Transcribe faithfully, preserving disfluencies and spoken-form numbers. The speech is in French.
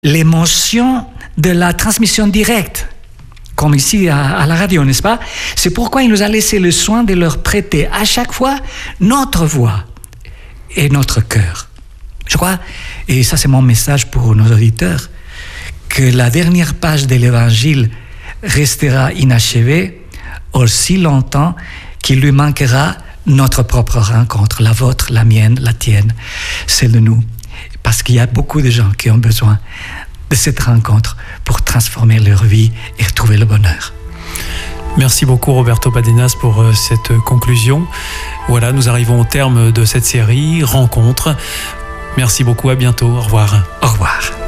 l'émotion de la transmission directe, comme ici à, à la radio, n'est-ce pas? C'est pourquoi il nous a laissé le soin de leur prêter à chaque fois notre voix et notre cœur. Je crois, et ça c'est mon message pour nos auditeurs, que la dernière page de l'Évangile restera inachevée aussi longtemps qu'il lui manquera notre propre rencontre, la vôtre, la mienne, la tienne, celle de nous. Parce qu'il y a beaucoup de gens qui ont besoin de cette rencontre pour transformer leur vie et retrouver le bonheur. Merci beaucoup Roberto Badenas pour cette conclusion. Voilà, nous arrivons au terme de cette série Rencontres. Merci beaucoup, à bientôt, au revoir. Au revoir.